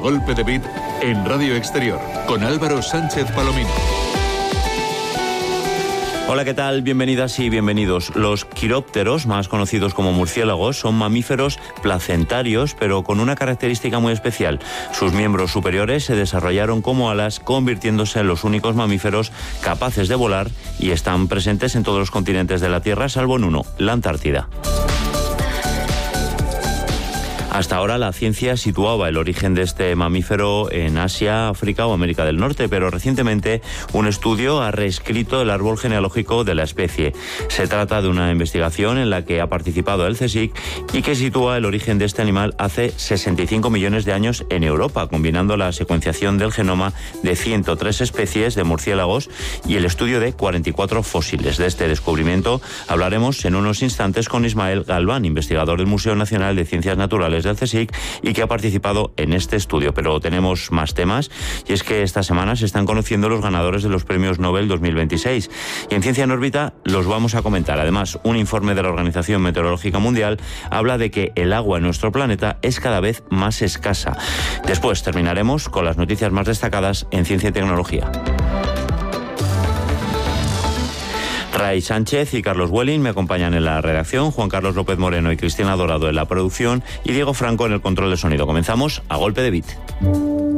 Golpe de Beat en Radio Exterior con Álvaro Sánchez Palomino. Hola, ¿qué tal? Bienvenidas y bienvenidos. Los quirópteros, más conocidos como murciélagos, son mamíferos placentarios, pero con una característica muy especial. Sus miembros superiores se desarrollaron como alas, convirtiéndose en los únicos mamíferos capaces de volar y están presentes en todos los continentes de la Tierra, salvo en uno, la Antártida. Hasta ahora la ciencia situaba el origen de este mamífero en Asia, África o América del Norte, pero recientemente un estudio ha reescrito el árbol genealógico de la especie. Se trata de una investigación en la que ha participado el CSIC y que sitúa el origen de este animal hace 65 millones de años en Europa, combinando la secuenciación del genoma de 103 especies de murciélagos y el estudio de 44 fósiles. De este descubrimiento hablaremos en unos instantes con Ismael Galván, investigador del Museo Nacional de Ciencias Naturales del CSIC y que ha participado en este estudio. Pero tenemos más temas, y es que esta semana se están conociendo los ganadores de los premios Nobel 2026 y en Ciencia en órbita los vamos a comentar. Además, un informe de la Organización Meteorológica Mundial habla de que el agua en nuestro planeta es cada vez más escasa. Después terminaremos con las noticias más destacadas en Ciencia y Tecnología. Ray Sánchez y Carlos Welling me acompañan en la redacción, Juan Carlos López Moreno y Cristina Dorado en la producción y Diego Franco en el control de sonido. Comenzamos a golpe de beat.